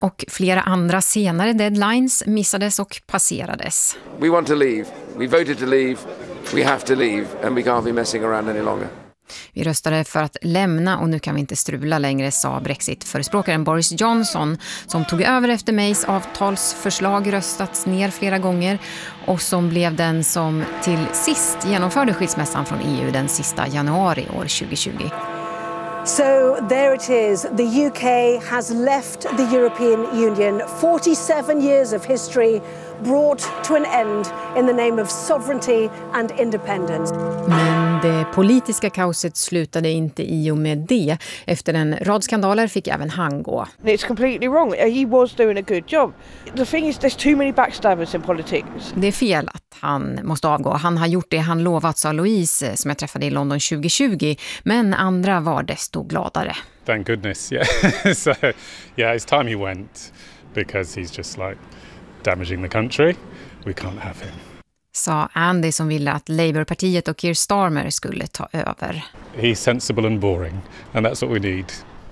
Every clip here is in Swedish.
Och flera andra senare deadlines missades och passerades. We want to leave. We voted to leave. We have to leave and we can't be messing around any longer. Vi röstade för att lämna och nu kan vi inte strula längre, sa Brexit-förespråkaren Boris Johnson, som tog över efter Mays avtalsförslag röstats ner flera gånger och som blev den som till sist genomförde skilsmässan från EU den sista januari år 2020. So there it is. The UK has left the European Union. 47 years of history brought to an end in the name of sovereignty and independence. Men det politiska kaoset slutade inte i och med det. Efter en rad skandaler fick även han gå. It's completely wrong. He was doing a good job. The thing is, there's too many backstabbers in politics. Det är fel att han måste avgå. Han har gjort det han lovat, sa Louise, som jag träffade i London 2020. Men andra var desto gladare. Thank goodness, yeah. So, yeah, it's time he went because he's just like damaging the country. We can't have him. Sa Andy, som ville att Labourpartiet och Keir Starmer skulle ta över. He's sensible and boring, and that's what we need.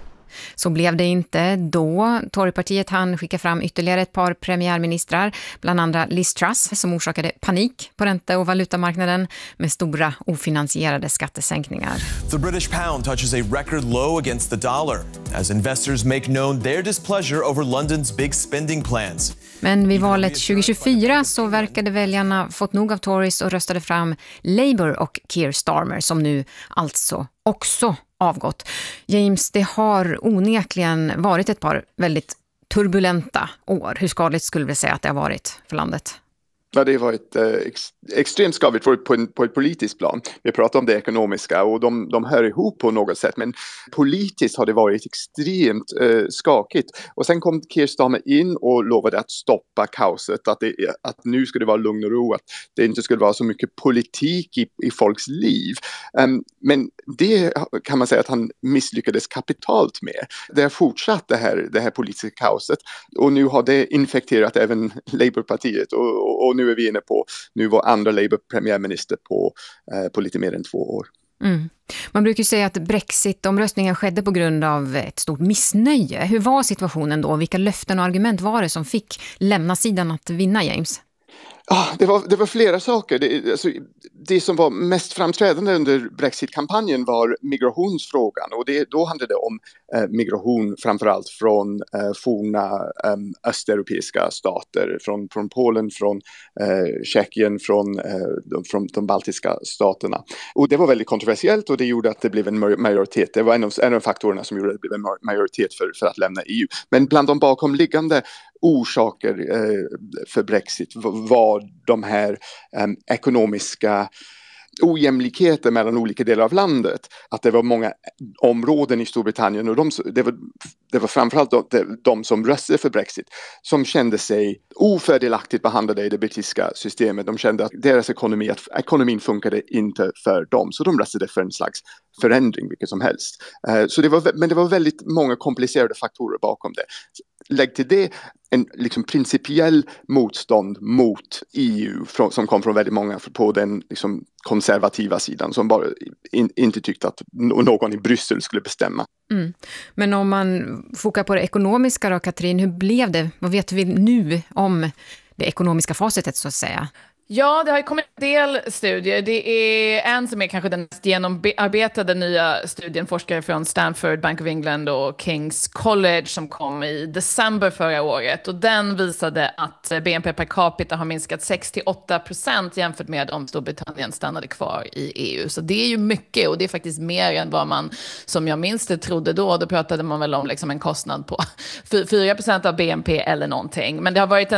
Så blev det inte då. Torypartiet hann skicka fram ytterligare ett par premiärministrar, bland andra Liz Truss, som orsakade panik på ränte- och valutamarknaden med stora ofinansierade skattesänkningar. The British pound touches a record low against the dollar as investors make known their displeasure over London's big spending plans. Men vid valet 2024 så verkade väljarna fått nog av Tories och röstade fram Labour och Keir Starmer, som nu alltså också avgått. James, det har onekligen varit ett par väldigt turbulenta år. Hur skadligt skulle vi säga att det har varit för landet? Ja, det har varit extremt skadligt på ett politiskt plan. Vi pratar om det ekonomiska och de hör ihop på något sätt. Men politiskt har det varit extremt skakigt. Och sen kom Keir Starmer in och lovade att stoppa kaoset. Att nu skulle det vara lugn och ro. Att det inte skulle vara så mycket politik i folks liv. Men det kan man säga att han misslyckades kapitalt med. Det har fortsatt det här politiska kaoset. Och nu har det infekterat även Labourpartiet. Och nu är vi inne på vår andra Labour-premiärminister på lite mer än 2 år. Mm. Man brukar ju säga att Brexit-omröstningen skedde på grund av ett stort missnöje. Hur var situationen då? Vilka löften och argument var det som fick lämna sidan att vinna, James? Det var flera saker. Det som var mest framträdande under Brexit-kampanjen var migrationsfrågan. Och då handlade det om migration framförallt från forna östeuropeiska stater. Från Polen, från Tjeckien, från de baltiska staterna. Och det var väldigt kontroversiellt och det gjorde att det blev en majoritet. Det var en av faktorerna som gjorde att det blev en majoritet för att lämna EU. Men bland de bakomliggande orsaker för Brexit var de här ekonomiska ojämlikheter mellan olika delar av landet. Att det var många områden i Storbritannien och det var framförallt de som röstade för Brexit som kände sig ofördelaktigt behandlade i det brittiska systemet. De kände att deras ekonomin funkade inte för dem, så de röstade för en slags förändring, vilket som helst. Men det var väldigt många komplicerade faktorer bakom det. Lägg till det en liksom principiell motstånd mot EU som kom från väldigt många på den liksom konservativa sidan som bara inte tyckte att någon i Bryssel skulle bestämma. Mm. Men om man fokar på det ekonomiska då, Katrin, hur blev det? Vad vet vi nu om det ekonomiska facitet så att säga? Ja, det har ju kommit en del studier. Det är en som är kanske den mest genomarbetade nya studien, forskare från Stanford, Bank of England och King's College som kom i december förra året. Och den visade att BNP per capita har minskat 6-8% jämfört med om Storbritannien stannade kvar i EU. Så det är ju mycket och det är faktiskt mer än vad man, som jag minns det, trodde då. Då pratade man väl om liksom en kostnad på 4% av BNP eller någonting. Men det har varit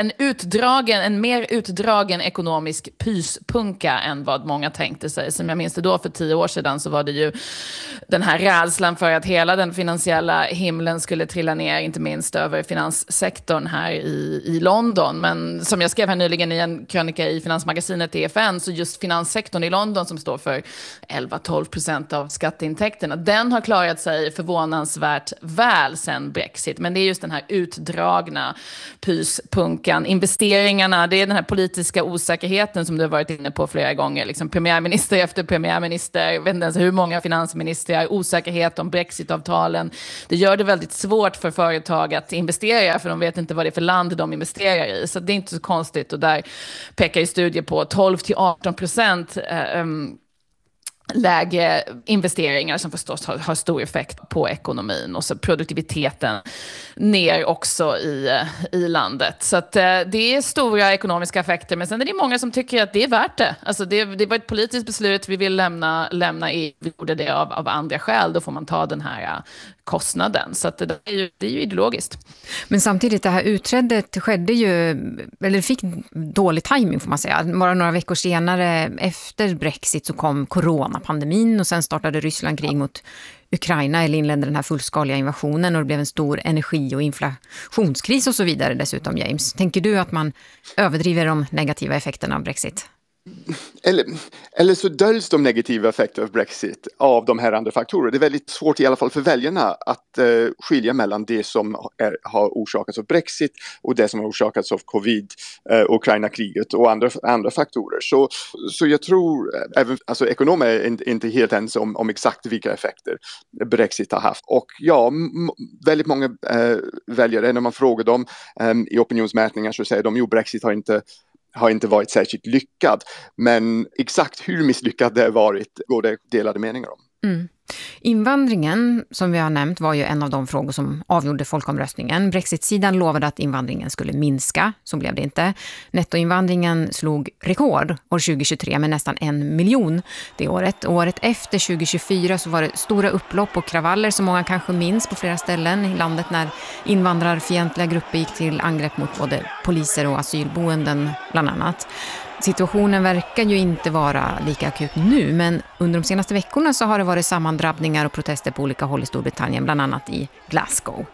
en mer utdragen ekonomisk pyspunka än vad många tänkte sig. Som jag minns det då för 10 år sedan så var det ju den här rädslan för att hela den finansiella himlen skulle trilla ner, inte minst över finanssektorn här i London. Men som jag skrev här nyligen i en krönika i finansmagasinet EFN, så just finanssektorn i London som står för 11-12% av skatteintäkterna, den har klarat sig förvånansvärt väl sedan Brexit. Men det är just den här utdragna pyspunkan. Investeringarna, det är den här politiska osäkerheten som du har varit inne på flera gånger. Liksom premiärminister efter premiärminister, jag vet inte ens hur många finansministrar, osäkerhet om Brexit-avtalen. Det gör det väldigt svårt för företag att investera, för de vet inte vad det är för land de investerar i. Så det är inte så konstigt, och där pekar ju studier på 12-18% lägre investeringar som förstås har stor effekt på ekonomin, och så produktiviteten ner också i landet. Så att det är stora ekonomiska effekter, men sen är det många som tycker att det är värt det. Alltså det var ett politiskt beslut, vi vill lämna EU, vi gjorde det av andra skäl, då får man ta den här kostnaden. Så att det är ju ideologiskt. Men samtidigt, det här utträdet skedde ju, eller fick dålig timing får man säga. Bara några veckor senare efter Brexit så kom coronapandemin, och sen startade Ryssland krig mot Ukraina, eller inledde den här fullskaliga invasionen, och det blev en stor energi- och inflationskris och så vidare dessutom, James. Tänker du att man överdriver de negativa effekterna av Brexit? Eller så döljs de negativa effekterna av Brexit av de här andra faktorerna. Det är väldigt svårt i alla fall för väljarna att skilja mellan det som har orsakats av Brexit och det som har orsakats av covid, Ukraina-kriget och andra faktorer. Så jag tror, alltså ekonomer är inte helt ens om exakt vilka effekter Brexit har haft. Och ja, väldigt många väljare, när man frågar dem i opinionsmätningar, så säger de, Brexit har inte varit särskilt lyckad. Men exakt hur misslyckad det har varit går det delade meningar om. Mm. Invandringen, som vi har nämnt, var ju en av de frågor som avgjorde folkomröstningen. Brexit-sidan lovade att invandringen skulle minska, så blev det inte. Nettoinvandringen slog rekord år 2023 med nästan 1 miljon det året. Året efter 2024 så var det stora upplopp och kravaller som många kanske minns på flera ställen i landet, när invandrarfientliga grupper gick till angrepp mot både poliser och asylboenden bland annat. Situationen verkar ju inte vara lika akut nu, men under de senaste veckorna så har det varit sammandrabbningar och protester på olika håll i Storbritannien, bland annat i Glasgow.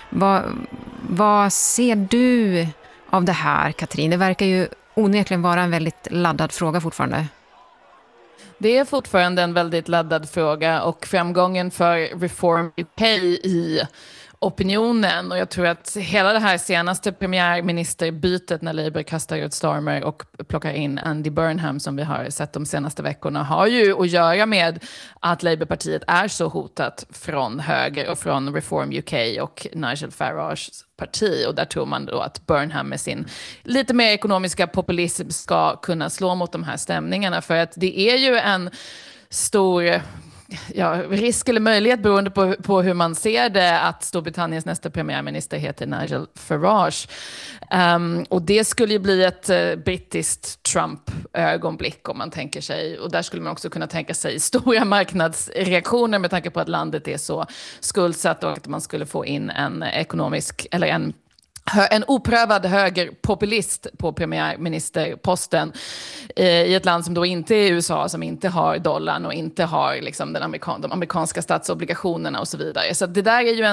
Vad ser du av det här, Katrin? Det verkar ju onekligen vara en väldigt laddad fråga fortfarande. Det är fortfarande en väldigt laddad fråga, och framgången för Reform UK i opinionen, och jag tror att hela det här senaste premiärministerbytet när Labour kastar ut Starmer och plockar in Andy Burnham, som vi har sett de senaste veckorna, har ju att göra med att Labourpartiet är så hotat från höger och från Reform UK och Nigel Farages parti, och där tror man då att Burnham med sin lite mer ekonomiska populism ska kunna slå mot de här stämningarna, för att det är ju en stor risk eller möjlighet, beroende på hur man ser det, att Storbritanniens nästa premiärminister heter Nigel Farage. Och det skulle ju bli ett brittiskt Trump-ögonblick, om man tänker sig. Och där skulle man också kunna tänka sig stora marknadsreaktioner, med tanke på att landet är så skuldsatt, och att man skulle få in en ekonomisk, eller en oprövad högerpopulist på premiärministerposten i ett land som då inte är USA, som inte har dollarn och inte har liksom de amerikanska statsobligationerna och så vidare. Så det där är ju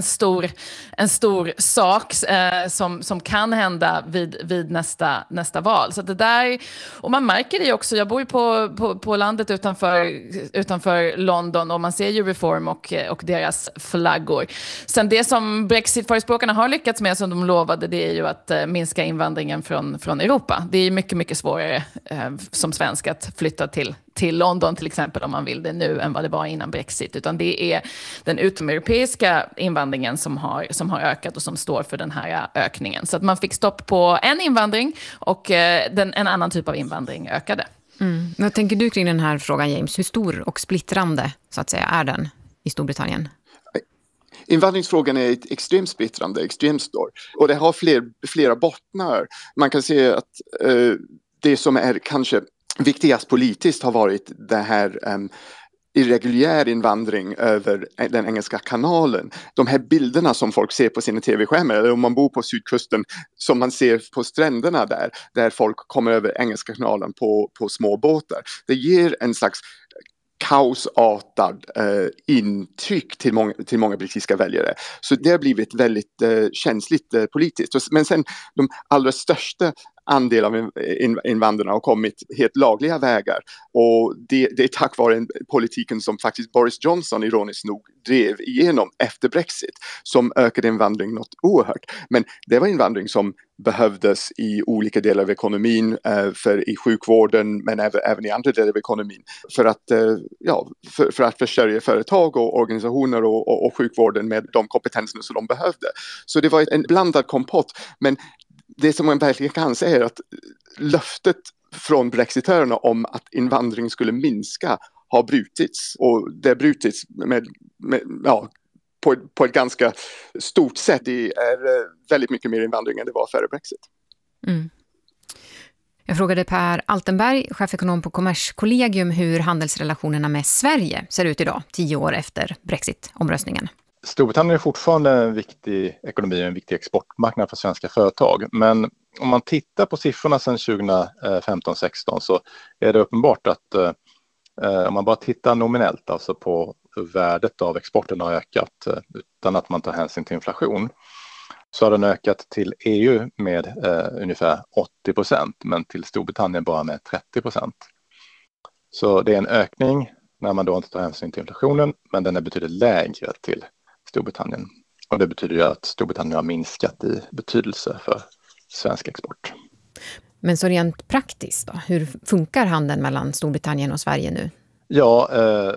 en stor sak som kan hända vid nästa val. Så det där, och man märker det också. Jag bor ju på landet utanför London, och man ser ju Reform och deras flaggor. Sen det som Brexit-förespråkarna har lyckats med, som de lovade, det är ju att minska invandringen från Europa. Det är mycket, mycket svårare som svensk att flytta till London till exempel, om man vill det nu, än vad det var innan Brexit. Utan det är den utomeuropeiska invandringen som har ökat och som står för den här ökningen. Så att man fick stopp på en invandring, och en annan typ av invandring ökade. Vad tänker du kring den här frågan, James? Hur stor och splittrande, så att säga, är den i Storbritannien? Invandringsfrågan är extremt splittrande, extremt stor. Och det har flera bottnar. Man kan se att det som är kanske viktigast politiskt har varit det här irreguljär invandring över den engelska kanalen. De här bilderna som folk ser på sina tv-skärmar, eller om man bor på sydkusten, som man ser på stränderna där folk kommer över engelska kanalen på små båtar. Det ger en slags kaosartad intryck till många brittiska väljare. Så det har blivit väldigt känsligt politiskt. Men sen de allra största andel av invandrarna har kommit helt lagliga vägar. Och det är tack vare en politiken som faktiskt Boris Johnson ironiskt nog drev igenom efter Brexit som ökade invandring något oerhört. Men det var invandring som behövdes i olika delar av ekonomin, i sjukvården men även i andra delar av ekonomin för att försörja företag och organisationer och sjukvården med de kompetenserna som de behövde. Så det var en blandad kompott, men det som man verkligen kan säga är att löftet från brexitörerna om att invandring skulle minska har brutits, och det har brutits på ett ganska stort sätt. Det är väldigt mycket mer invandring än det var före Brexit. Mm. Jag frågade Per Altenberg, chefekonom på Kommerskollegium, hur handelsrelationerna med Sverige ser ut idag, 10 år efter Brexit-omröstningen. Storbritannien är fortfarande en viktig ekonomi och en viktig exportmarknad för svenska företag. Men om man tittar på siffrorna sedan 2015-16 så är det uppenbart att om man bara tittar nominellt, alltså på hur värdet av exporten har ökat utan att man tar hänsyn till inflation, så har den ökat till EU med ungefär 80%, men till Storbritannien bara med 30%. Så det är en ökning när man då inte tar hänsyn till inflationen, men den är betydligt lägre till Storbritannien. Och det betyder ju att Storbritannien har minskat i betydelse för svensk export. Men så rent praktiskt då, hur funkar handeln mellan Storbritannien och Sverige nu? Ja,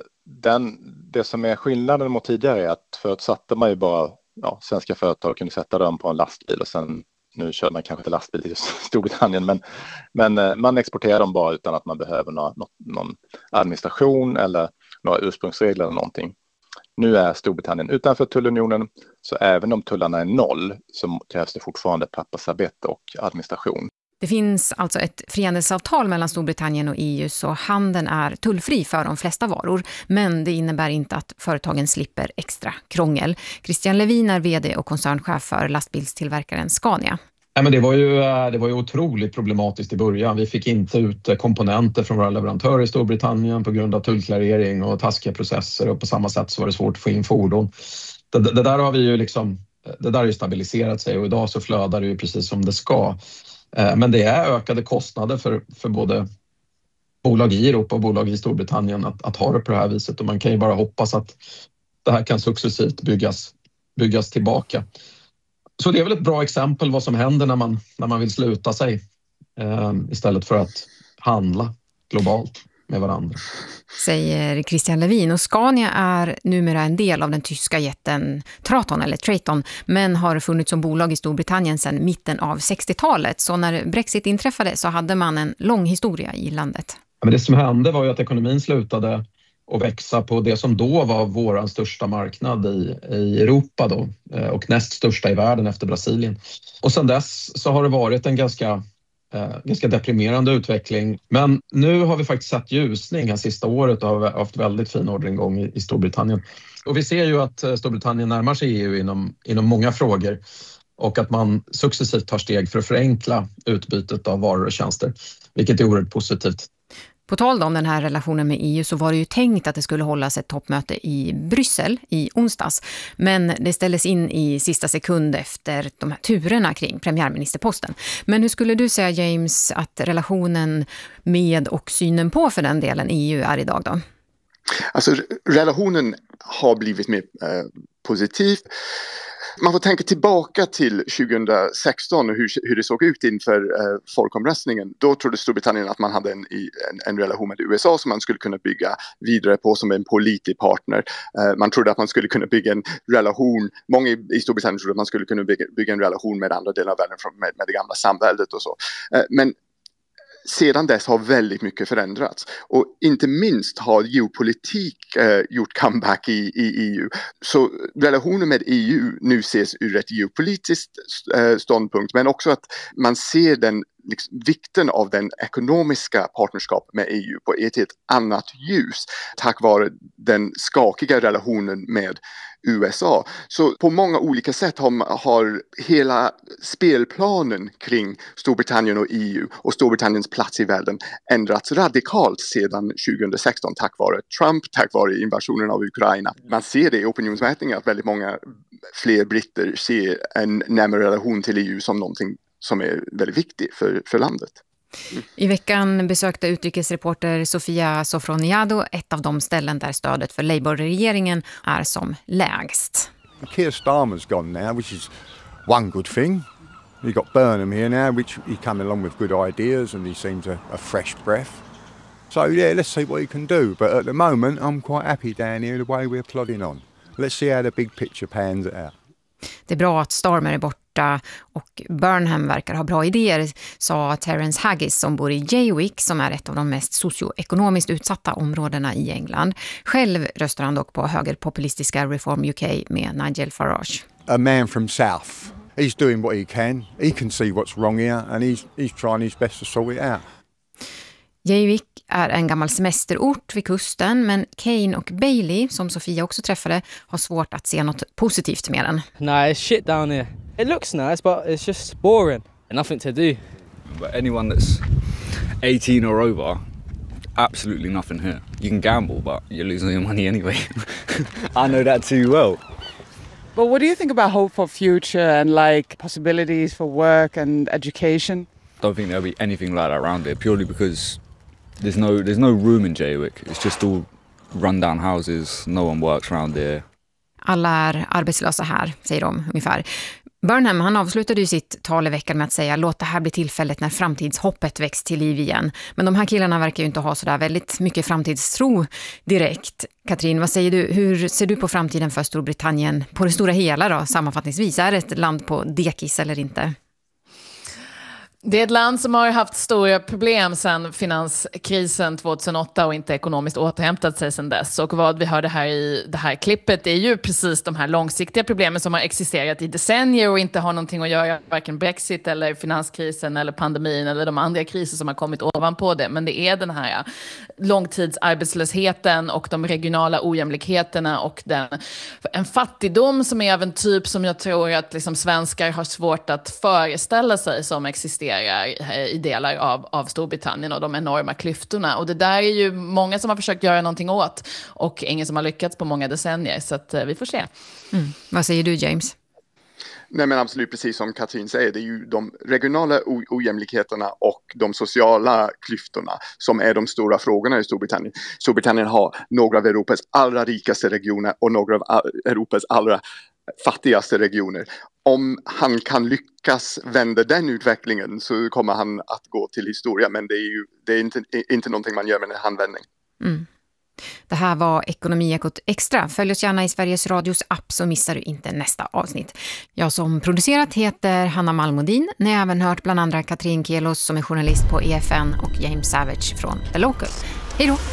det som är skillnaden mot tidigare är att förut satte man ju bara, svenska företag kunde sätta dem på en lastbil och sen, nu kör man kanske inte lastbil i Storbritannien, men man exporterar dem bara utan att man behöver någon administration eller några ursprungsregler eller någonting. Nu är Storbritannien utanför tullunionen, så även om tullarna är 0 så krävs det fortfarande pappersarbete och administration. Det finns alltså ett frihandelsavtal mellan Storbritannien och EU, så handeln är tullfri för de flesta varor. Men det innebär inte att företagen slipper extra krångel. Christian Levin är vd och koncernchef för lastbilstillverkaren Scania. Ja, men det var ju otroligt problematiskt i början. Vi fick inte ut komponenter från våra leverantörer i Storbritannien på grund av tullklarering och taskiga processer, och på samma sätt så var det svårt att få in fordon. Det där har vi ju det där har ju stabiliserat sig, och idag så flödar det ju precis som det ska. Men det är ökade kostnader för både bolag i Europa och bolag i Storbritannien att ha det på det här viset, och man kan ju bara hoppas att det här kan successivt byggas tillbaka. Så det är väl ett bra exempel vad som händer när man vill sluta sig istället för att handla globalt med varandra. Säger Christian Levin, och Scania är numera en del av den tyska jätten Traton, men har funnits som bolag i Storbritannien sedan mitten av 60-talet. Så när Brexit inträffade så hade man en lång historia i landet. Men det som hände var ju att ekonomin slutade att växa på det som då var vår största marknad i Europa då, och näst största i världen efter Brasilien. Och sedan dess så har det varit en ganska deprimerande utveckling. Men nu har vi faktiskt sett ljusning här sista året och har haft väldigt fin orderingång i Storbritannien. Och vi ser ju att Storbritannien närmar sig EU inom många frågor, och att man successivt tar steg för att förenkla utbytet av varor och tjänster, vilket är oerhört positivt. På tal om den här relationen med EU så var det ju tänkt att det skulle hållas ett toppmöte i Bryssel i onsdags. Men det ställdes in i sista sekund efter de här turerna kring premiärministerposten. Men hur skulle du säga, James, att relationen med och synen på för den delen EU är idag då? Alltså relationen har blivit mer positiv. Man får tänka tillbaka till 2016 och hur det såg ut inför folkomröstningen. Då trodde Storbritannien att man hade en relation med USA som man skulle kunna bygga vidare på som en pålitlig partner. Man trodde att man skulle kunna bygga en relation, många i Storbritannien trodde att man skulle kunna bygga en relation med andra delar av världen, med det gamla samväldet och så. Men sedan dess har väldigt mycket förändrats, och inte minst har geopolitik gjort comeback i EU. Så relationen med EU nu ses ur ett geopolitiskt ståndpunkt, men också att man ser vikten av den ekonomiska partnerskap med EU på ett annat ljus tack vare den skakiga relationen med USA. Så på många olika sätt har hela spelplanen kring Storbritannien och EU och Storbritanniens plats i världen ändrats radikalt sedan 2016 tack vare Trump, tack vare invasionen av Ukraina. Man ser det i opinionsmätningar att väldigt många fler britter ser en närmare relation till EU som någonting som är väldigt viktig för landet. I veckan besökte utrikesreporter Sofia Sofroniado ett av de ställen där stödet för Labour-regeringen är som lägst. Keir Starmer's gone now, which is one good thing. You've got Burnham here now, which he come along with good ideas and he seems a fresh breath. So yeah, let's see what he can do. But at the moment, I'm quite happy down here the way we're plodding on. Let's see how the big picture pans out. Det är bra att Starmer är borta och Burnham verkar ha bra idéer, sa Terence Haggis som bor i Jaywick, som är ett av de mest socioekonomiskt utsatta områdena i England. Själv röstar han dock på högerpopulistiska Reform UK med Nigel Farage. A man from South. He's doing what he can. He can see what's wrong here and he's trying his best to sort it out. Jaywick är en gammal semesterort vid kusten, men Kane och Bailey, som Sofia också träffade, har svårt att se något positivt med den. Nah, it's shit down here. It looks nice, but it's just boring and nothing to do. But anyone that's 18 or over, absolutely nothing here. You can gamble, but you're losing your money anyway. I know that too well. But what do you think about hope for future and like possibilities for work and education? Don't think there'll be anything like that around here, purely because there's no room in Jaywick. It's just all run-down houses. No one works around here. Alla är arbetslösa här, säger de ungefär. Burnham, han avslutade ju sitt tal i veckan med att säga låt det här bli tillfället när framtidshoppet väcks till liv igen. Men de här killarna verkar ju inte ha sådär väldigt mycket framtidstro direkt. Katrin, vad säger du? Hur ser du på framtiden för Storbritannien på det stora hela då, sammanfattningsvis? Är det ett land på dekis eller inte? Det är ett land som har haft stora problem sedan finanskrisen 2008 och inte ekonomiskt återhämtat sig sedan dess. Och vad vi hörde här i det här klippet är ju precis de här långsiktiga problemen som har existerat i decennier och inte har någonting att göra varken Brexit eller finanskrisen eller pandemin eller de andra kriser som har kommit ovanpå det. Men det är den här långtidsarbetslösheten och de regionala ojämlikheterna och en fattigdom som är av en typ som jag tror att liksom svenskar har svårt att föreställa sig som existerar i delar av Storbritannien och de enorma klyftorna. Och det där är ju många som har försökt göra någonting åt och ingen som har lyckats på många decennier. Så att vi får se. Vad säger du, James? Nej, men absolut, precis som Katrin säger, det är ju de regionala ojämlikheterna och de sociala klyftorna som är de stora frågorna i Storbritannien. Storbritannien har några av Europas allra rikaste regioner och några av Europas allra fattigaste regioner. Om han kan lyckas vända den utvecklingen så kommer han att gå till historia, men det är inte någonting man gör med en handvändning. Det här var Ekonomiekot Extra. Följ oss gärna i Sveriges Radios app så missar du inte nästa avsnitt. Jag som producerat heter Hanna Malmodin. Ni har även hört bland andra Katrin Kelos som är journalist på EFN och James Savage från The Local. Hej då!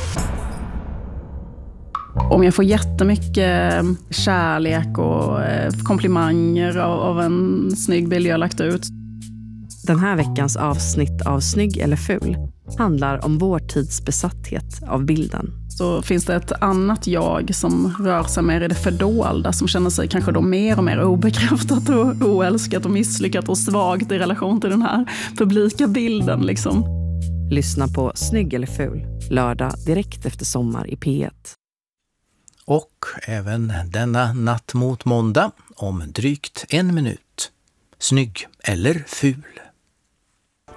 Om jag får jättemycket kärlek och komplimanger av en snygg bild jag lagt ut. Den här veckans avsnitt av Snygg eller ful handlar om vår tids besatthet av bilden. Så finns det ett annat jag som rör sig mer i det fördolda, som känner sig kanske då mer och mer obekräftat och oälskat och misslyckat och svagt i relation till den här publika bilden liksom. Lyssna på Snygg eller ful, lördag direkt efter sommar i P1. Och även denna natt mot måndag om drygt 1 minut. Snygg eller ful.